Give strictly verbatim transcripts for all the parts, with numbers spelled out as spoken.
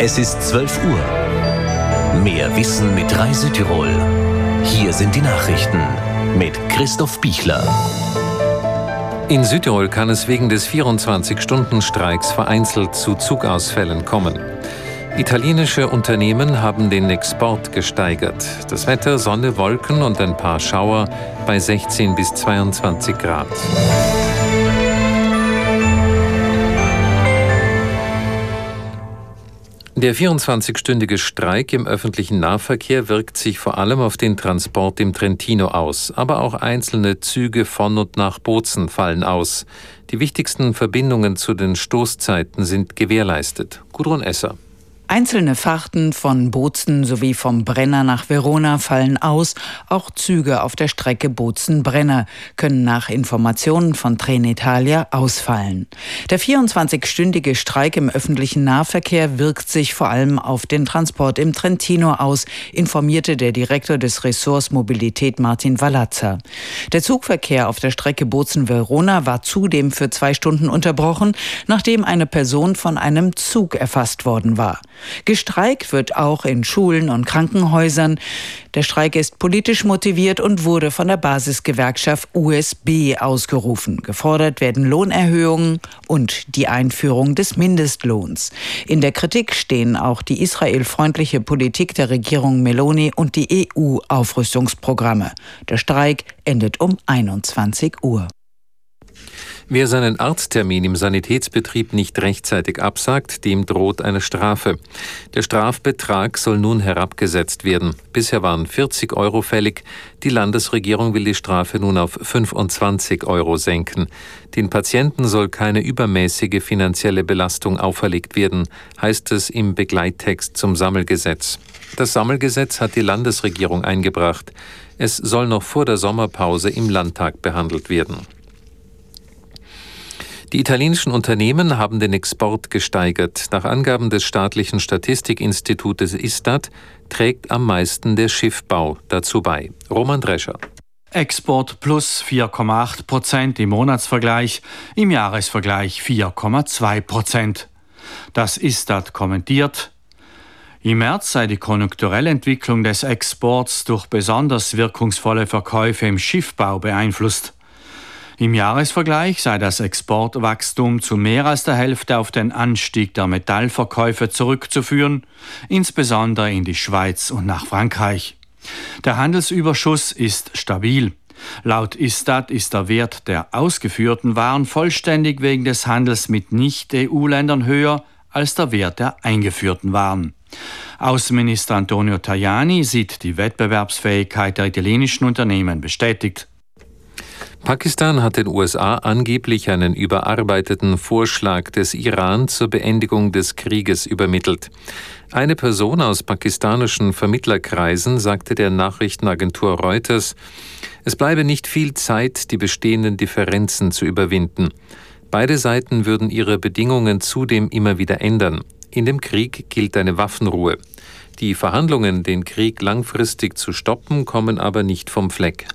Es ist zwölf Uhr. Mehr Wissen mit drei Südtirol. Hier sind die Nachrichten mit Christoph Bichler. In Südtirol kann es wegen des vierundzwanzig-Stunden-Streiks vereinzelt zu Zugausfällen kommen. Italienische Unternehmen haben den Export gesteigert. Das Wetter, Sonne, Wolken und ein paar Schauer bei sechzehn bis zweiundzwanzig Grad. Der vierundzwanzigstündige Streik im öffentlichen Nahverkehr wirkt sich vor allem auf den Transport im Trentino aus. Aber auch einzelne Züge von und nach Bozen fallen aus. Die wichtigsten Verbindungen zu den Stoßzeiten sind gewährleistet. Gudrun Esser. Einzelne Fahrten von Bozen sowie vom Brenner nach Verona fallen aus. Auch Züge auf der Strecke Bozen-Brenner können nach Informationen von Trenitalia ausfallen. Der vierundzwanzigstündige Streik im öffentlichen Nahverkehr wirkt sich vor allem auf den Transport im Trentino aus, informierte der Direktor des Ressorts Mobilität Martin Valazza. Der Zugverkehr auf der Strecke Bozen-Verona war zudem für zwei Stunden unterbrochen, nachdem eine Person von einem Zug erfasst worden war. Gestreikt wird auch in Schulen und Krankenhäusern. Der Streik ist politisch motiviert und wurde von der Basisgewerkschaft U S B ausgerufen. Gefordert werden Lohnerhöhungen und die Einführung des Mindestlohns. In der Kritik stehen auch die israelfreundliche Politik der Regierung Meloni und die E U-Aufrüstungsprogramme. Der Streik endet um einundzwanzig Uhr. Wer seinen Arzttermin im Sanitätsbetrieb nicht rechtzeitig absagt, dem droht eine Strafe. Der Strafbetrag soll nun herabgesetzt werden. Bisher waren vierzig Euro fällig. Die Landesregierung will die Strafe nun auf fünfundzwanzig Euro senken. Den Patienten soll keine übermäßige finanzielle Belastung auferlegt werden, heißt es im Begleittext zum Sammelgesetz. Das Sammelgesetz hat die Landesregierung eingebracht. Es soll noch vor der Sommerpause im Landtag behandelt werden. Die italienischen Unternehmen haben den Export gesteigert. Nach Angaben des staatlichen Statistikinstitutes Istat trägt am meisten der Schiffbau dazu bei. Roman Drescher. Export plus vier Komma acht Prozent im Monatsvergleich, im Jahresvergleich vier Komma zwei Prozent. Das Istat kommentiert: Im März sei die konjunkturelle Entwicklung des Exports durch besonders wirkungsvolle Verkäufe im Schiffbau beeinflusst. Im Jahresvergleich sei das Exportwachstum zu mehr als der Hälfte auf den Anstieg der Metallverkäufe zurückzuführen, insbesondere in die Schweiz und nach Frankreich. Der Handelsüberschuss ist stabil. Laut Istat ist der Wert der ausgeführten Waren vollständig wegen des Handels mit Nicht-E U-Ländern höher als der Wert der eingeführten Waren. Außenminister Antonio Tajani sieht die Wettbewerbsfähigkeit der italienischen Unternehmen bestätigt. Pakistan hat den U S A angeblich einen überarbeiteten Vorschlag des Iran zur Beendigung des Krieges übermittelt. Eine Person aus pakistanischen Vermittlerkreisen sagte der Nachrichtenagentur Reuters, es bleibe nicht viel Zeit, die bestehenden Differenzen zu überwinden. Beide Seiten würden ihre Bedingungen zudem immer wieder ändern. In dem Krieg gilt eine Waffenruhe. Die Verhandlungen, den Krieg langfristig zu stoppen, kommen aber nicht vom Fleck.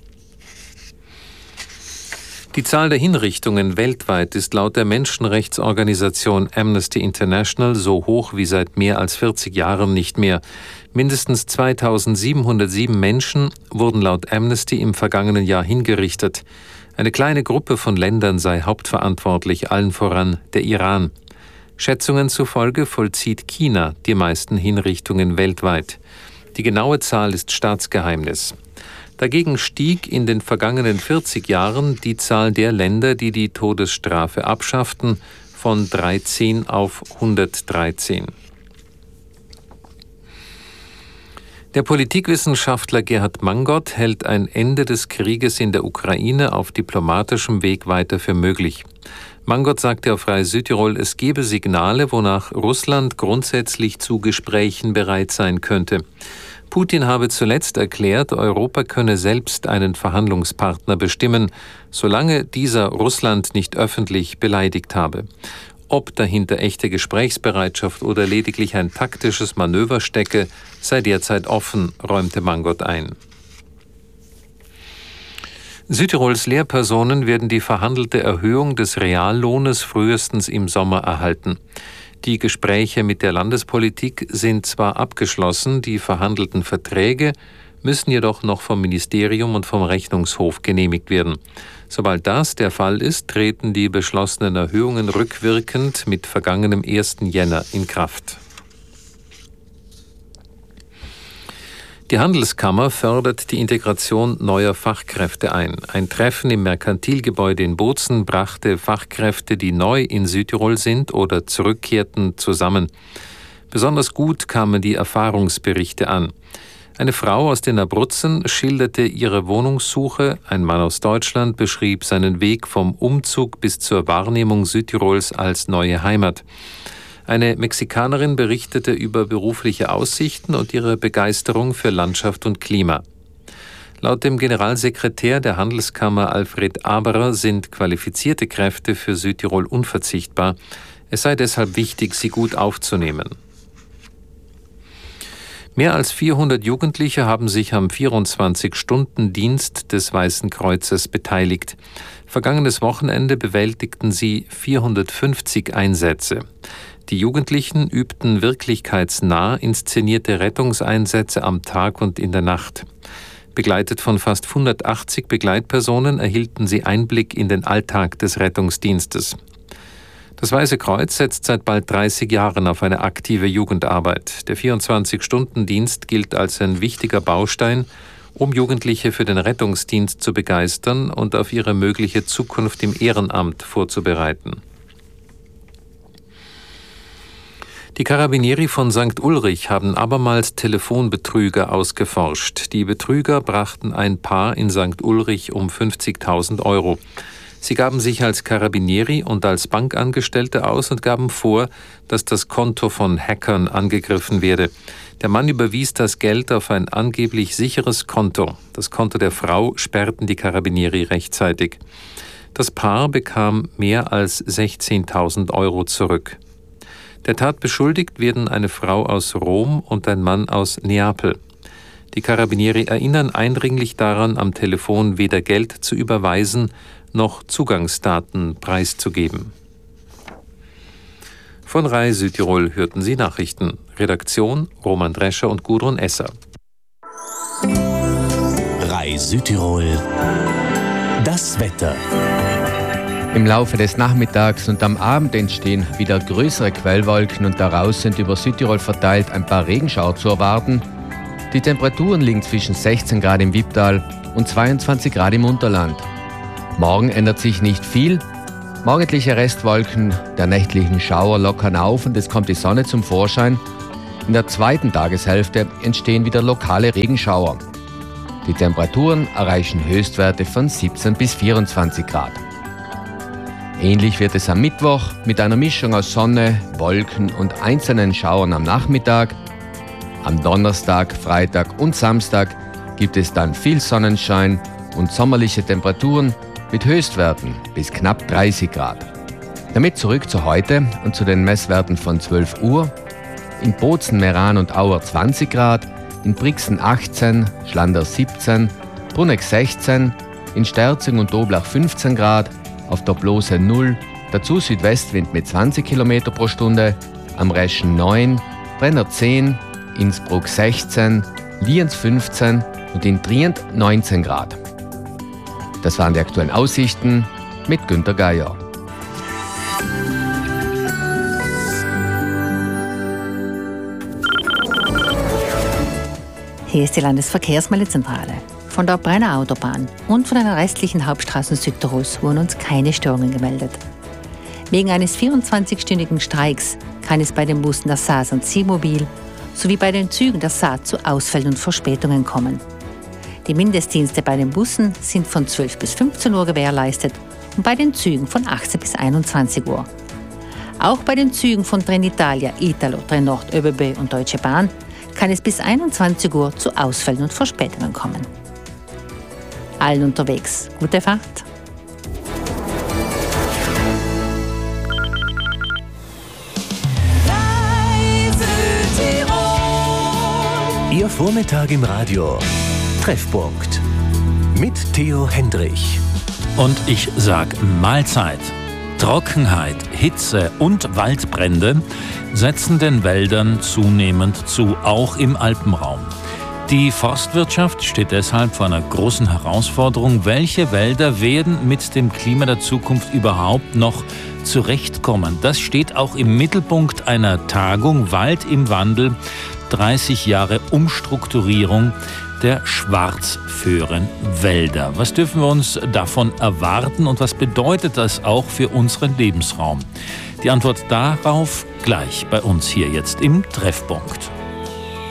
Die Zahl der Hinrichtungen weltweit ist laut der Menschenrechtsorganisation Amnesty International so hoch wie seit mehr als vierzig Jahren nicht mehr. Mindestens zweitausendsiebenhundertsieben Menschen wurden laut Amnesty im vergangenen Jahr hingerichtet. Eine kleine Gruppe von Ländern sei hauptverantwortlich, allen voran der Iran. Schätzungen zufolge vollzieht China die meisten Hinrichtungen weltweit. Die genaue Zahl ist Staatsgeheimnis. Dagegen stieg in den vergangenen vierzig Jahren die Zahl der Länder, die die Todesstrafe abschafften, von dreizehn auf hundertdreizehn. Der Politikwissenschaftler Gerhard Mangot hält ein Ende des Krieges in der Ukraine auf diplomatischem Weg weiter für möglich. Mangot sagte auf Freie Südtirol, es gebe Signale, wonach Russland grundsätzlich zu Gesprächen bereit sein könnte. Putin habe zuletzt erklärt, Europa könne selbst einen Verhandlungspartner bestimmen, solange dieser Russland nicht öffentlich beleidigt habe. Ob dahinter echte Gesprächsbereitschaft oder lediglich ein taktisches Manöver stecke, sei derzeit offen, räumte Mangot ein. Südtirols Lehrpersonen werden die verhandelte Erhöhung des Reallohnes frühestens im Sommer erhalten. Die Gespräche mit der Landespolitik sind zwar abgeschlossen, die verhandelten Verträge müssen jedoch noch vom Ministerium und vom Rechnungshof genehmigt werden. Sobald das der Fall ist, treten die beschlossenen Erhöhungen rückwirkend mit vergangenem ersten Jänner in Kraft. Die Handelskammer fördert die Integration neuer Fachkräfte ein. Ein Treffen im Merkantilgebäude in Bozen brachte Fachkräfte, die neu in Südtirol sind oder zurückkehrten, zusammen. Besonders gut kamen die Erfahrungsberichte an. Eine Frau aus den Abruzzen schilderte ihre Wohnungssuche, ein Mann aus Deutschland beschrieb seinen Weg vom Umzug bis zur Wahrnehmung Südtirols als neue Heimat. Eine Mexikanerin berichtete über berufliche Aussichten und ihre Begeisterung für Landschaft und Klima. Laut dem Generalsekretär der Handelskammer Alfred Aberer sind qualifizierte Kräfte für Südtirol unverzichtbar. Es sei deshalb wichtig, sie gut aufzunehmen. Mehr als vierhundert Jugendliche haben sich am vierundzwanzig-Stunden-Dienst des Weißen Kreuzes beteiligt. Vergangenes Wochenende bewältigten sie vierhundertfünfzig Einsätze. Die Jugendlichen übten wirklichkeitsnah inszenierte Rettungseinsätze am Tag und in der Nacht. Begleitet von fast hundertachtzig Begleitpersonen erhielten sie Einblick in den Alltag des Rettungsdienstes. Das Weiße Kreuz setzt seit bald dreißig Jahren auf eine aktive Jugendarbeit. Der vierundzwanzig-Stunden-Dienst gilt als ein wichtiger Baustein, um Jugendliche für den Rettungsdienst zu begeistern und auf ihre mögliche Zukunft im Ehrenamt vorzubereiten. Die Carabinieri von Sankt Ulrich haben abermals Telefonbetrüger ausgeforscht. Die Betrüger brachten ein Paar in Sankt Ulrich um fünfzigtausend Euro. Sie gaben sich als Carabinieri und als Bankangestellte aus und gaben vor, dass das Konto von Hackern angegriffen werde. Der Mann überwies das Geld auf ein angeblich sicheres Konto. Das Konto der Frau sperrten die Carabinieri rechtzeitig. Das Paar bekam mehr als sechzehntausend Euro zurück. Der Tat beschuldigt werden eine Frau aus Rom und ein Mann aus Neapel. Die Carabinieri erinnern eindringlich daran, am Telefon weder Geld zu überweisen noch Zugangsdaten preiszugeben. Von R A I Südtirol hörten Sie Nachrichten. Redaktion Roman Drescher und Gudrun Esser. R A I Südtirol. Das Wetter. Im Laufe des Nachmittags und am Abend entstehen wieder größere Quellwolken und daraus sind über Südtirol verteilt ein paar Regenschauer zu erwarten. Die Temperaturen liegen zwischen sechzehn Grad im Wipptal und zweiundzwanzig Grad im Unterland. Morgen ändert sich nicht viel. Morgendliche Restwolken der nächtlichen Schauer lockern auf und es kommt die Sonne zum Vorschein. In der zweiten Tageshälfte entstehen wieder lokale Regenschauer. Die Temperaturen erreichen Höchstwerte von siebzehn bis vierundzwanzig Grad. Ähnlich wird es am Mittwoch mit einer Mischung aus Sonne, Wolken und einzelnen Schauern am Nachmittag. Am Donnerstag, Freitag und Samstag gibt es dann viel Sonnenschein und sommerliche Temperaturen mit Höchstwerten bis knapp dreißig Grad. Damit zurück zu heute und zu den Messwerten von zwölf Uhr. In Bozen, Meran und Auer zwanzig Grad, in Brixen achtzehn, Schlandern siebzehn, Bruneck sechzehn, in Sterzing und Doblach fünfzehn Grad, auf der Blose null, dazu Südwestwind mit zwanzig Kilometer pro Stunde, am Reschen neun, Brenner zehn, Innsbruck sechzehn, Lienz fünfzehn und in Trient neunzehn Grad. Das waren die aktuellen Aussichten mit Günter Geier. Hier ist die Landesverkehrsmeldezentrale. Von der Brenner Autobahn und von den restlichen Hauptstraßen Südtirols wurden uns keine Störungen gemeldet. Wegen eines vierundzwanzigstündigen Streiks kann es bei den Bussen der Saas und Ziehmobil sowie bei den Zügen der Saat zu Ausfällen und Verspätungen kommen. Die Mindestdienste bei den Bussen sind von zwölf bis fünfzehn Uhr gewährleistet und bei den Zügen von achtzehn bis einundzwanzig Uhr. Auch bei den Zügen von Trenitalia, Italo, Trenord, ÖBB und Deutsche Bahn kann es bis einundzwanzig Uhr zu Ausfällen und Verspätungen kommen. Allen unterwegs gute Fahrt. Ihr Vormittag im Radio. Treffpunkt. Mit Theo Hendrich. Und ich sag Mahlzeit. Trockenheit, Hitze und Waldbrände setzen den Wäldern zunehmend zu, auch im Alpenraum. Die Forstwirtschaft steht deshalb vor einer großen Herausforderung. Welche Wälder werden mit dem Klima der Zukunft überhaupt noch zurechtkommen? Das steht auch im Mittelpunkt einer Tagung Wald im Wandel, dreißig Jahre Umstrukturierung der Schwarzföhrenwälder. Was dürfen wir uns davon erwarten und was bedeutet das auch für unseren Lebensraum? Die Antwort darauf gleich bei uns hier jetzt im Treffpunkt.